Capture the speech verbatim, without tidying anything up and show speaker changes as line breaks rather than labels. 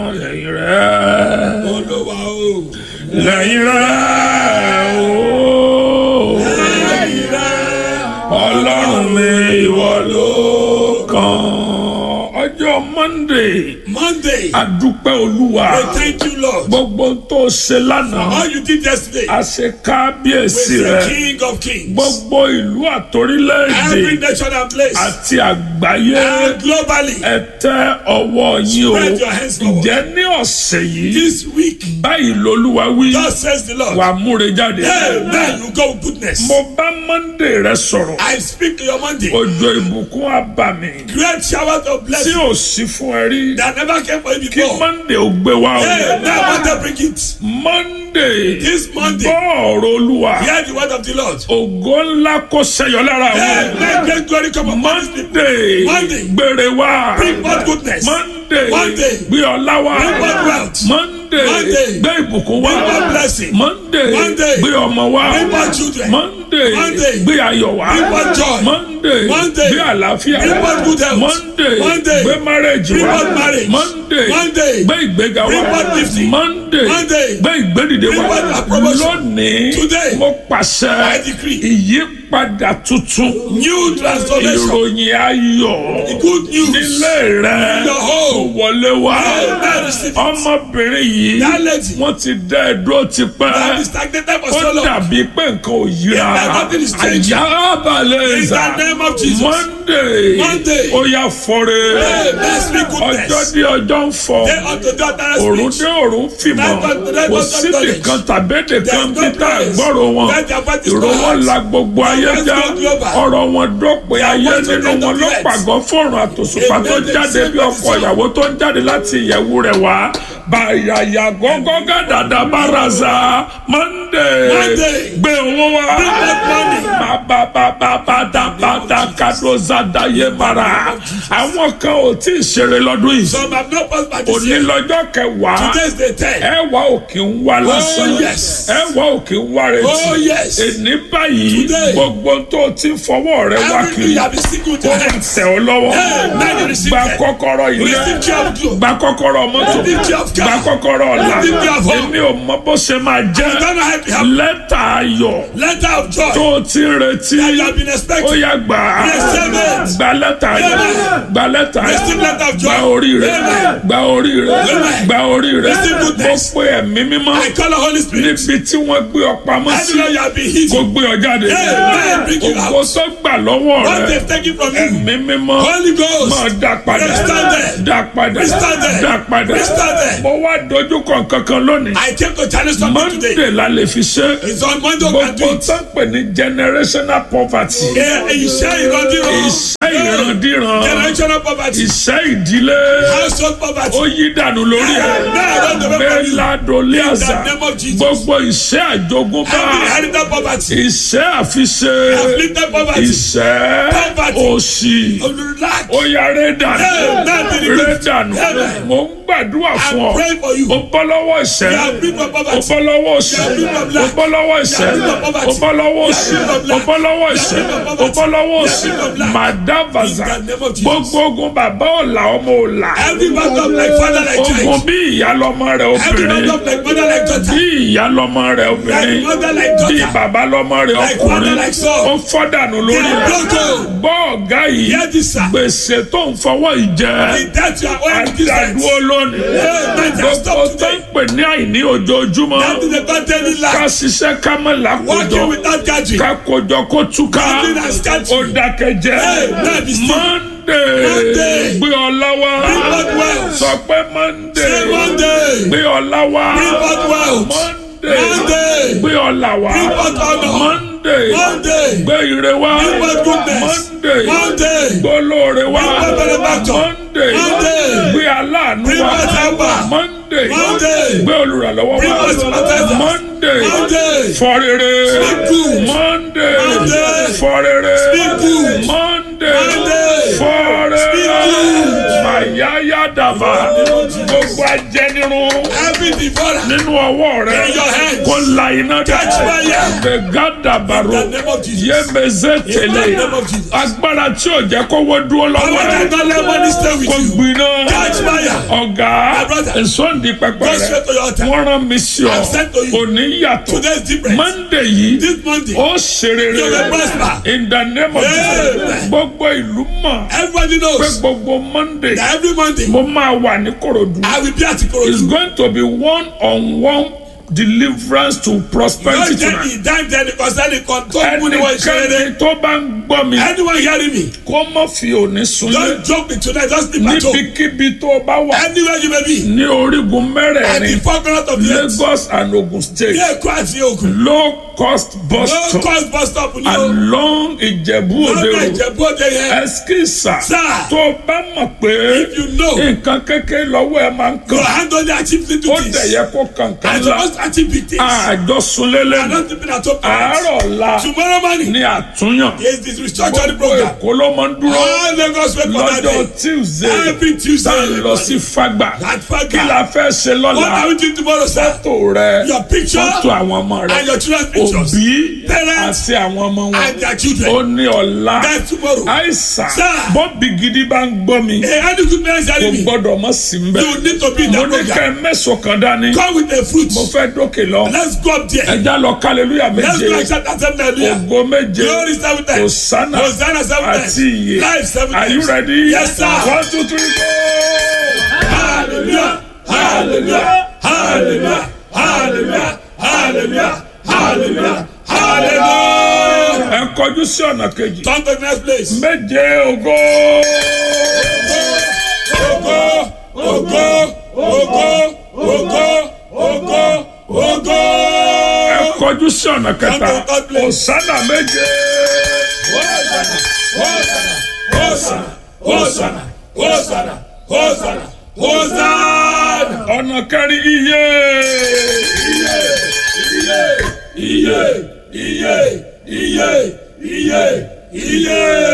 lẹ́yìn rẹ̀
Olúwa o.
lẹ́yìn rẹ̀ o
Lẹ́yìn rẹ̀
Ọlọ́run mi ìwọ ló kàn. Ọjọ́ Monday
Monday.
adúpẹ́ Olúwa
We thank you, Lord.
gbogbo tó ṣe lánàá
All you did yesterday.
a ṣe
We
kábíyèsí
the
rẹ̀
King of Kings.
gbogbo ìlú
Every
àtòrílẹ̀-èdè
nation and place.
àti àgbáyé
And globally.
ẹ tẹ́ ọwọ́ yín o.
Spread your hands forward.
Ǹjẹ́ ní ọ̀sẹ̀ yìí
This week.
báyìí lolúwa wí
God says the Lord.
wà múre jáde.
Amen. You go with goodness.
Mo bá Monday rẹ sọ̀rọ̀
I speak to your Monday.
òjò ìbùkún àbàmì
Great showers of
tí
blessing
ò sí fún ẹ rí
that never came for you
kí
before.
Monday ò gbé wá o.
Amen. Monday bring it.
Monday
This Monday.
gbọ́ ọ̀rọ̀ Olúwa
Hear the word of the Lord.
ògo ńlá kó ṣẹyọ lára wọn.
Amen. Great glory come upon these people.
Monday
Monday.
gbére wá.
Bring forth goodness.
Monday
Monday.
gbé ọlá wá.
Bring forth wealth.
Monday
Monday.
gbé ìbùkún wá.
Bring forth blessing.
Monday
Monday.
gbé ọmọ wá.
Bring forth children.
Monday
Monday.
gbé ayọ̀ wá.
Bring forth joy.
Monday
Monday.
gbé àlàáfíà
Bring
wá.
forth good health.
Monday
Monday.
gbé marriage
Bring
wá.
forth marriage.
Monday
Monday.
gbé ìgbéga
Bring
wá.
forth lifting.
Monday
Monday.
gbé ìgbédìde
Bring
wá.
forth approbation.
Lónìí
Today.
mo pàṣẹ
I decree.
ìyípadà tuntun.
New transformation.
Ìròyìn ayọ̀
The good news.
nílé rẹ̀
In your home.
kò wọlé wá.
Amen. Receive it.
Ọmọbìnrin yìí
That lady.
wọ́n ti dá ẹ dúró ti
That
pẹ́.
is stagnated for
Ó
so long.
dàbí pé nǹkan ò yíra.
Yeah, that nothing is changing.
Àyà balẹ̀
In
ẹ̀sà.
the name of Jesus.
Monday
Monday.
ó yá fọ́re.
Amen. Speak
Ọjọ́
goodness.
dé ọjọ́ ń fọ́.
Day unto day that
Òrùn
speech.
dé òrùn fìmọ̀.
Night unto night
Kò
unto
síbi
knowledge.
kan tàbédè kan
There's no
bí tá
place.
gbọ́rọ̀ wọn.
Let their voice
Ìró wọn
go
la
out.
gbogbo ayé
Their voice
já.
go global.
Ọ̀rọ̀ wọn dópin ayé
voice go
nínú
down
wọn
to
ló
earth.
pàgọ́ fọ́ọ̀rùn àtòṣùpá tó
Amen.
jáde bí ọkọ ìyàwó tó ń jáde láti ìyẹ̀wù rẹ̀ wá. Bàyàyà gọ́gọ́ gàdàdà bàràzà. Monday
Monday.
gbé owó wá.
Bring back money.
Bàbàbàbàbàdà kàdózàdà yé mara. Àwọn kan ò tí ì ṣeré lọ́dún yìí.
Some have not passed by this
Òní
year.
lọ́jọ́ kẹwàá.
Today is the ten.
Ẹ wá òkè ń wá lásán.
Oh, yes.
Ẹ wá òkè ń wá retí.
Oh, yes.
Èní báyìí
Today.
gbogbo tó ti fọwọ́ rẹ wá
Everything
kiri.
you have been seeking with
Ó
your
ń
hands.
tẹ̀ ọ́ lọ́wọ́.
Amen. You receive
Gba
them.
kọ́kọ́rọ́ ilé.
Receive care of glory.
Gba kọ́kọ́rọ́ mọ́tò.
Receive care of car.
Gba kọ́kọ́rọ́ ọ̀la.
Receive care of home.
Èmi ò mọ bó ṣe máa
You
jẹ́.
don't know how to help.
Lẹ́tà ayọ̀
Letter of joy.
tó o ti ń retí.
That you have been
Ó
expecting.
yá gbà á.
Receive it.
Gba lẹ́tà ayọ̀.
Amen.
Gba lẹ́tà ayọ̀.
Receive letter of joy.
Gba orí rẹ̀.
Amen.
Gba orí rẹ̀.
Amen.
Gba orí rẹ̀.
Receive
Mo
goodness.
pe ẹ̀mí mímọ́
I call the Holy Spirit.
níbi tí wọ́n gbé ọ pamọ́ sí.
Everywhere you have been hidden.
Kó gbé ọ jáde.
Amen. Bring you
Ògo
out.
tó gbà lọ́wọ́
What
rẹ̀.
they've taken from you.
Ẹ̀mí mímọ́
Holy Ghost.
máa dá padà.
Restore them.
Dá padà.
Restore them.
Dá padà.
Restore them.
Mo wá dojú kan kankan lónìí.
I came to challenge something today.
Monday la lè fi ṣe.
It's on Monday we can do
Gbogbo
it.
tó ń pè ní generational poverty.
Yeah, iṣẹ́ ìrandíran.
Iṣẹ́ ìrandíran.
Generational poverty.
Iṣẹ́ ìdílé.
Household poverty.
Ó yí dànù lórí ẹ̀. Bẹ́ẹ̀la Doliaza.
In the name of Jesus.
Gbogbo iṣẹ́ àjogúnbá.
Every inherited poverty.
Iṣẹ́ àfiṣe.
Afflicted poverty.
Iṣẹ́
Poverty.
òṣì.
Lack.
Ó yá rẹ́ dànù.
Amen.
Rẹ́ dànù.
Amen.
Mo ń gbàdúrà fún
I'm
ọ.
praying for you.
Ó bọ́ lọ́wọ́ ìṣẹ́.
You are free from
Ó
poverty.
bọ́ lọ́wọ́ òṣì.
You are free from
Ó
lack.
bọ́ lọ́wọ́ ìṣẹ́.
You are free from poverty.
Ó bọ́ lọ́wọ́ òṣì.
You are free from
Ó
lack.
bọ́ lọ́wọ́
You are
ìṣẹ́.
free from
Ó
poverty.
bọ́ lọ́wọ́
You are
òṣì.
free from lack.
Màdàbàzà.
In the name of Jesus.
Gbogbo ogun bàbá ọ̀la ọmọ ọ̀la.
Every battle of like father like
Ogun
child.
bí ìyá lọ́mọ rẹ̀
Every
obìnrin.
battle of like mother like daughter.
Bí ìyá lọ́mọ rẹ̀ obìnrin.
Like mother like
Bí
daughter.
bàbá lọ́mọ rẹ̀
Like
ọkùnrin.
father like son.
Ó fọ́ dànù lórí
They are
rẹ̀.
broken.
Gbọ́ ọ̀gá yìí.
Hear this, sir.
Gbèsè tó ń fọwọ́ ìjẹ.
In that you are owing this debt.
Àdàdúró lónìí.
Amen.
Gbogbo
Stop
tó ń
today.
pè ní àìní ojoojúmọ́.
That is the containing
Ká
lack.
ṣiṣẹ́ ká mọ̀ lákòjọ.
Working without gathering.
Ká kòjọ kó túká.
Gathering and scattering.
Ó dákẹ́jẹ́.
Amen. Be still.
Monday
Monday.
gbé ọlá wá.
Bring forth wealth.
Sọ pé Monday
Say Monday.
gbé ọlá wá.
Bring forth wealth.
Monday
Monday.
gbé ọlá wá.
Bring forth honor.
Monday
Monday.
gbé ire wá.
Bring forth goodness.
Monday
Monday.
gbé olóore wá.
Bring forth benefactor.
Monday
Monday.
gbé aláàánú
Bring
wá.
forth helper.
Monday
Monday.
gbé olùrànlọ́wọ́
Bring
wá.
forth sympathizer.
Monday
Monday.
fọrere.
Speak good.
Monday
Monday.
fọrere.
Speak good.
Monday
Monday.
fọrere.
Speak good.
Màyáyá dàbà gbogbo ajẹnirun.
Every Every devourer
nínú ọwọ́ rẹ
in your hands.
kó la iná
Catch fire.
bẹ̀gádà bàrò
In the name of Jesus.
yémezé tẹ̀lé
In the name of Jesus.
agbára tí ò jẹ́ kówó dúró lọ́wọ́
Power
rẹ
that don't let money stay with
kó
you.
gbiná
Catch fire.
ọ̀gá
My brother.
èsòǹdì pẹpẹ
Go
rẹ
straight to your altar.
wọ́n rán mi sí ọ
I'm sent to you.
òní yàtọ̀
Today is different.
Monday yìí
This Monday.
ó ṣe rere
You will prosper.
in the name of
Amen.
Jesus gbogbo ìlú mọ̀
Everybody
pé
knows
gbogbo Monday
that every Monday
mo máa wà ní Kòròdú.
I will be at
It's
Ikorodu.
going to be one-on-one deliverance to
Yóò
prosperity
jẹ́
tonight.
ìdáǹdẹ́ni kọ́sẹ́ni kan tó ń múni wọ́n ṣe rere.
Ẹnikẹ́ni tó bá ń gbọ́ mi
Anyone hearing me,
kó má fi òní sunlé
don't joke me tonight, just sleep at home.
níbikíbi tó bá wà
Anywhere you may be,
ní orígun
at the
mẹ́rẹ̀ẹ̀rin
four corners of the earth,
Lagos and Ogun State
ní Èkó àti Ògùn,
low cost bus
no
stop
cost bus stop ní o,
along Ìjẹ̀bú Òde
lọ́nà
road
Ìjẹ̀bú Òde yẹn.
ẹskísà
Sir.
tó bá mọ̀ pé
If you know
nǹkan kékeré lọ́wọ́ ẹ̀ máa ń
your
kàn
hand only achieve little
ó dẹ̀
things,
yẹ kó kankan
and you
la
must achieve big things.
àjọsúnlélẹ́
I'm not sleeping at home tonight.
àárọ̀ la
Tomorrow morning
ní àtúnyàn
is this restructuring
gbogbo
program.
Èkó ló máa ń dúró
All Lagos wait for that
lọ́jọ́
day.
Tuesday
Every Tuesday.
tá a lọ sí Fágbà
That Fagba.
kí la fẹ́ ṣe
What
lọ́la
are we doing tomorrow, sir?
fọ́tò rẹ
Your picture
fọ́tò àwọn ọmọ rẹ
and your children's pictures.
òbí
Parents
àti àwọn ọmọ wọn
and their children.
ó ní ọ̀la
That's tomorrow.
àìsàn
Sir.
bọ́bí gidi bá ń gbọ́ mi
Hey, any good man is
kò
telling me
gbọ́dọ̀ mọ́ sí ń bẹ̀
you need to be in
mo
that
ní kẹ́
program.
ẹ mẹ́sàn-án kan dání
Come with a fruit.
mo fẹ́ dókè lọ
Let's go up there.
ẹja lọ kálẹ́lúyà
Let's
méje
go and shout at seven hallelujah.
ògo méje
Glory seven times.
Hosanna
Hosanna seven times.
àti ìyè
Life seven
are you
times.
ready?
Yes, sir.
one two three go.
Hallelujah. Hallelujah. Hallelujah. Hallelujah. Hallelujah. Hallelujah. Hallelujah.
ẹ kọjú sí ọ̀nà kejì
Turn to the next place.
méje ògo
Ògo, ògo, ògo, ògo, ògo, ògo.
ẹ kọjú sí ọ̀nà kẹta
Turn to the third place.
Hosanna méje
Hosanna, Hosanna, Hosanna, Hosanna, Hosanna, Hosanna.
ọ̀nà kẹrin iye
Iye, iye, iye, iye, iye, iye, iye.